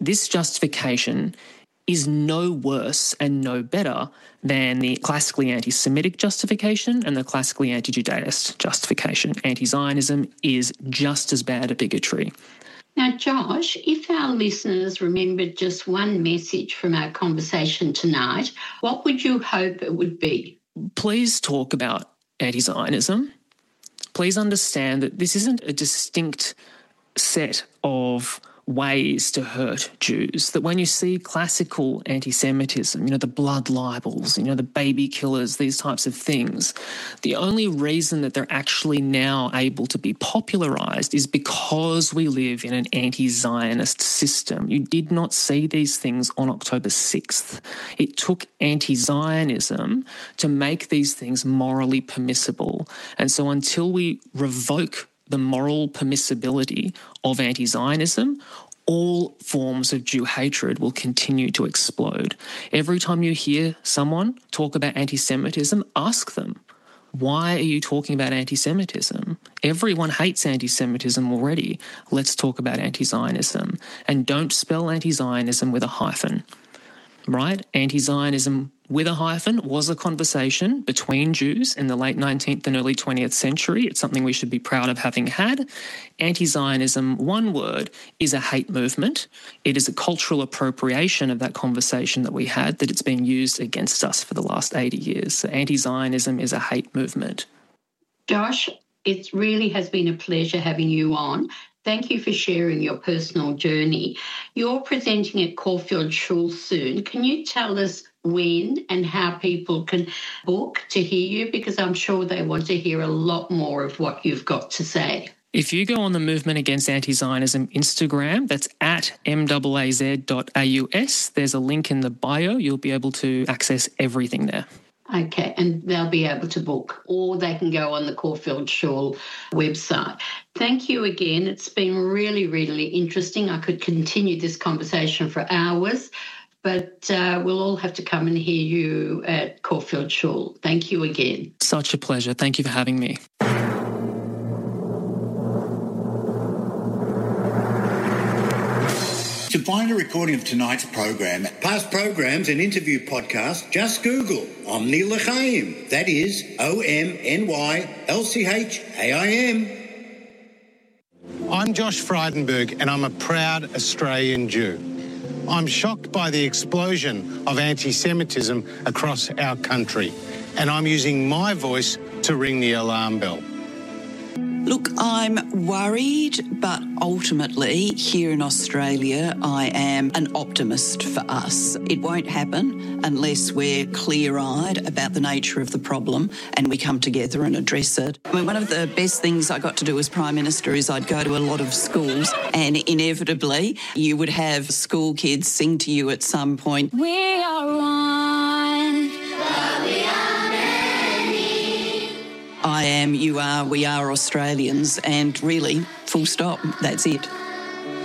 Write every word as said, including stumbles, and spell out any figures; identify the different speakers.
Speaker 1: this justification is no worse and no better than the classically anti-Semitic justification and the classically anti-Judaist justification. Anti-Zionism is just as bad a bigotry.
Speaker 2: Now, Josh, if our listeners remembered just one message from our conversation tonight, what would you hope it would be?
Speaker 1: Please talk about anti-Zionism. Please understand that this isn't a distinct set of ways to hurt Jews, that when you see classical anti-Semitism, you know, the blood libels, you know, the baby killers, these types of things, the only reason that they're actually now able to be popularised is because we live in an anti-Zionist system. You did not see these things on October sixth. It took anti-Zionism to make these things morally permissible. And so until we revoke the moral permissibility of anti-Zionism, all forms of Jew hatred will continue to explode. Every time you hear someone talk about anti-Semitism, ask them, why are you talking about anti-Semitism? Everyone hates anti-Semitism already. Let's talk about anti-Zionism. And don't spell anti-Zionism with a hyphen, right? Anti-Zionism with a hyphen was a conversation between Jews in the late nineteenth and early twentieth century. It's something we should be proud of having had. Anti-Zionism, one word, is a hate movement. It is a cultural appropriation of that conversation that we had, that it's been used against us for the last eighty years. So anti-Zionism is a hate movement.
Speaker 2: Josh, it really has been a pleasure having you on. Thank you for sharing your personal journey. You're presenting at Caulfield Schule soon. Can you tell us when and how people can book to hear you? Because I'm sure they want to hear a lot more of what you've got to say.
Speaker 1: If you go on the Movement Against Anti-Zionism Instagram, that's at m a a z dot a u s. There's a link in the bio. You'll be able to access everything there.
Speaker 2: Okay, and they'll be able to book, or they can go on the Caulfield Schule website. Thank you again. It's been really, really interesting. I could continue this conversation for hours, but uh, we'll all have to come and hear you at Caulfield Schule. Thank you again.
Speaker 1: Such a pleasure. Thank you for having me.
Speaker 3: To find a recording of tonight's program, past programs and interview podcasts, just Google Omni L'Chaim. That is O M N Y L C H A I M.
Speaker 4: I'm Josh Frydenberg and I'm a proud Australian Jew. I'm shocked by the explosion of anti-Semitism across our country, and I'm using my voice to ring the alarm bell.
Speaker 5: Look, I'm worried, but ultimately here in Australia I am an optimist for us. It won't happen unless we're clear-eyed about the nature of the problem and we come together and address it. I mean, one of the best things I got to do as Prime Minister is I'd go to a lot of schools, and inevitably you would have school kids sing to you at some point, "We are one, but we are many." I am, you are, we are Australians, and really, full stop, that's it.